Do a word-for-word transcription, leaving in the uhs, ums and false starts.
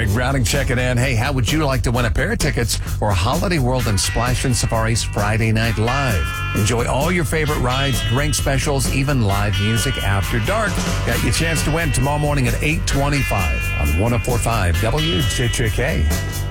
Greg Browning checking in. Hey, how would you like to win a pair of tickets for Holiday World and Splash and Safari's Friday Night Live? Enjoy all your favorite rides, drink specials, even live music after dark. Got your chance to win tomorrow morning at eight twenty-five on one oh four point five W J J K.